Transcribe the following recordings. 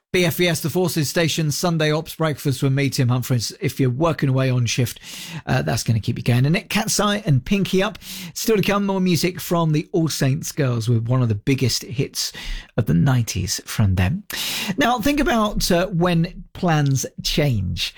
BFBS, the Forces Station, Sunday Ops Breakfast with me, Tim Humphries. If you're working away on shift, that's going to keep you going. Annette Katsai and Pinky Up. Still to come, more music from the All Saints Girls with one of the biggest hits of the 90s from them. Now, think about when plans change.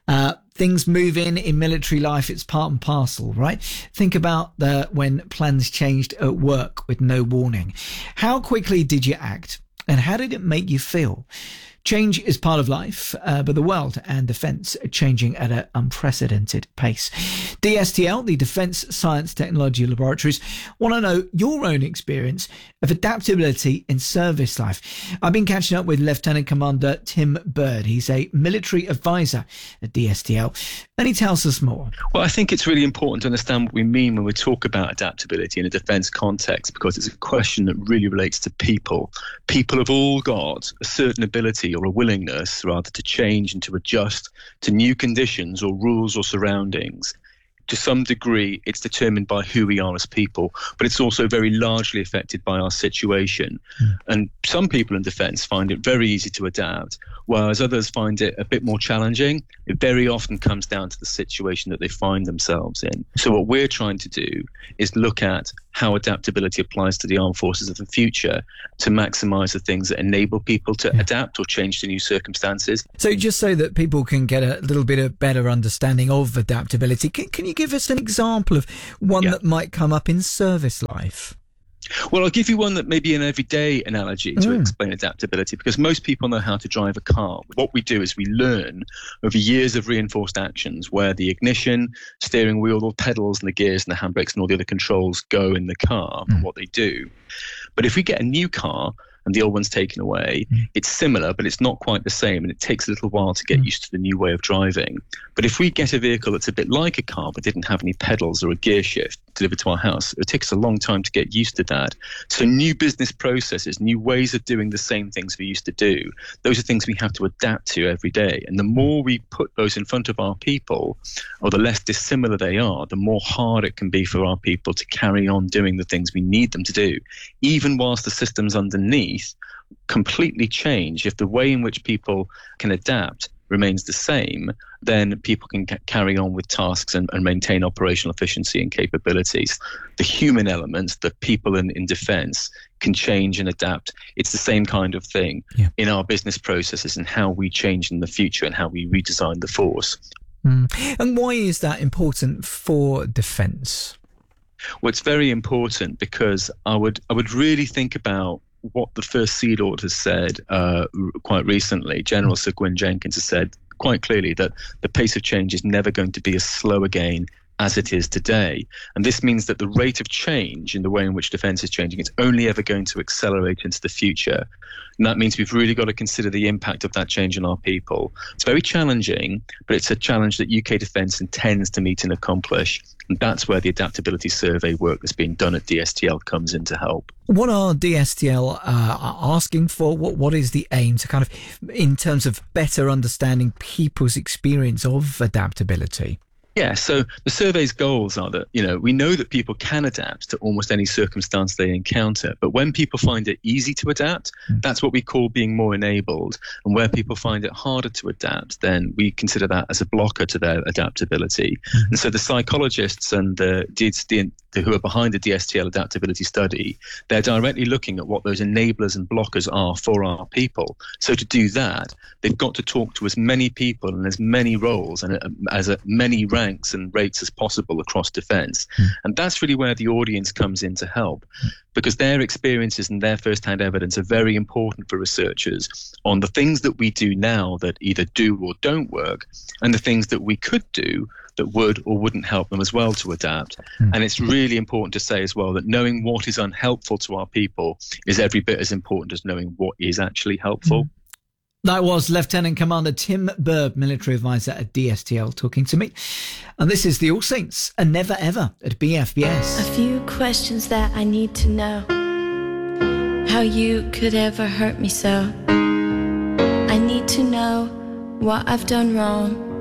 Things move in military life, it's part and parcel, right? Think about when plans changed at work with no warning. How quickly did you act? And how did it make you feel? Change is part of life, but the world and defence are changing at an unprecedented pace. DSTL, the Defence Science Technology Laboratories, want to know your own experience of adaptability in service life. I've been catching up with Lieutenant Commander Tim Bird. He's a military advisor at DSTL, and he tells us more. Well, I think it's really important to understand what we mean when we talk about adaptability in a defence context, because it's a question that really relates to people. People have all got a certain ability or a willingness, rather, to change and to adjust to new conditions or rules or surroundings. To some degree, it's determined by who we are as people, but it's also very largely affected by our situation. And some people in defence find it very easy to adapt, whereas others find it a bit more challenging. It very often comes down to the situation that they find themselves in. So what we're trying to do is look at how adaptability applies to the armed forces of the future to maximise the things that enable people to adapt or change to new circumstances. So just so that people can get a little bit of better understanding of adaptability, can you give us an example of one that might come up in service life? Well, I'll give you one that may be an everyday analogy to explain adaptability, because most people know how to drive a car. What we do is we learn over years of reinforced actions where the ignition, steering wheel, the pedals and the gears and the handbrakes and all the other controls go in the car and what they do. But if we get a new car and the old one's taken away, it's similar, but it's not quite the same, and it takes a little while to get used to the new way of driving. But if we get a vehicle that's a bit like a car but didn't have any pedals or a gear shift delivered to our house, it takes a long time to get used to that. So new business processes, new ways of doing the same things we used to do, those are things we have to adapt to every day. And the more we put those in front of our people, or the less dissimilar they are, the more hard it can be for our people to carry on doing the things we need them to do, even whilst the systems underneath completely change. If the way in which people can adapt remains the same, then people can carry on with tasks and maintain operational efficiency and capabilities. The human elements, the people in defence, can change and adapt. It's the same kind of thing in our business processes and how we change in the future and how we redesign the force. And why is that important for defence? Well, it's very important because I would really think about what the First Sea Lord has said quite recently. General Sir Gwyn Jenkins has said quite clearly that the pace of change is never going to be as slow again as it is today. And this means that the rate of change in the way in which defence is changing, it's only ever going to accelerate into the future. And that means we've really got to consider the impact of that change on our people. It's very challenging, but it's a challenge that UK Defence intends to meet and accomplish. And that's where the adaptability survey work that's being done at DSTL comes in to help. What are DSTL asking for? What is the aim to kind of, in terms of better understanding people's experience of adaptability? Yeah, so the survey's goals are that, we know that people can adapt to almost any circumstance they encounter. But when people find it easy to adapt, that's what we call being more enabled. And where people find it harder to adapt, then we consider that as a blocker to their adaptability. And so the psychologists and who are behind the DSTL adaptability study, they're directly looking at what those enablers and blockers are for our people. So to do that, they've got to talk to as many people and as many roles and as many ranks and rates as possible across defence. And that's really where the audience comes in to help, because their experiences and their first-hand evidence are very important for researchers on the things that we do now that either do or don't work, and the things that we could do that would or wouldn't help them as well to adapt. And it's really important to say as well that knowing what is unhelpful to our people is every bit as important as knowing what is actually helpful. That was Lieutenant Commander Tim Bird, military advisor at DSTL, talking to me. And this is the All Saints, a Never Ever at BFBS. A few questions that I need to know. How you could ever hurt me so. I need to know what I've done wrong.